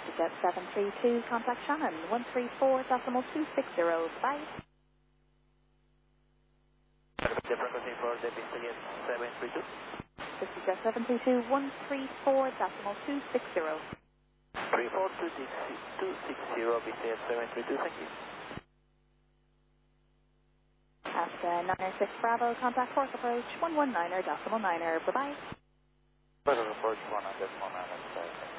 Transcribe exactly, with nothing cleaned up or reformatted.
Jet seven three two, contact Shannon, one three four decimal two six zero. Bye. Frequency for the Jet seven three two. Jet seven three two, one three four decimal two six zero. three four two six zero, Jet seven three two, thank you. After nine six Bravo, contact Force Approach, one one niner decimal niner. Bye-bye. Further approach one decimal nine.